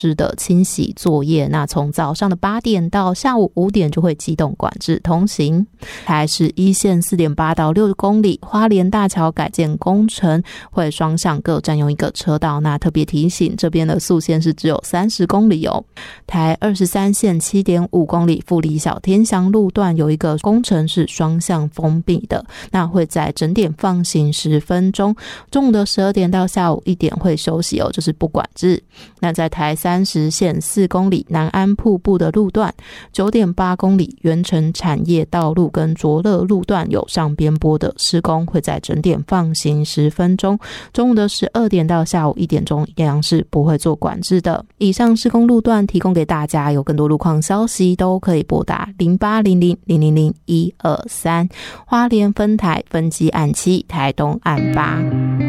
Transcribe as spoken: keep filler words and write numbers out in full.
施的清洗作业，那从早上的八点到下午五点就会机动管制通行。台十一线 四点八到六公里，花莲大桥改建工程会双向各占用一个车道，那特别提醒这边的速限是只有三十公里哦。台二十三线 七点五公里，富里小天祥路段有一个工程是双向封闭的，那会在整点放行十分钟，中午的十二点到下午一点会休息哦，这是不管制。那在台三十线四公里，南安瀑布的路段 九点八公里，原城产业道路跟卓乐路段有上边坡的施工，会在整点放行十分钟，中午的十二点到下午一点钟一样是不会做管制的。以上施工路段提供给大家，有更多路况消息都可以拨打零八零零零零零一二三，花莲分台分机案七，台东案八。